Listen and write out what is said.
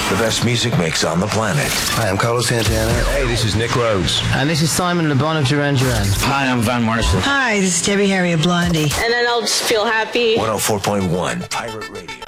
The best music mix on the planet. Hi, I'm Carlos Santana. Hey, this is Nick Rhodes. And this is Simon Le Bon of Duran Duran. Hi, I'm Van Morrison. Hi, this is Debbie Harry of Blondie. And then I'll just feel happy. 104.1 Pirate Radio.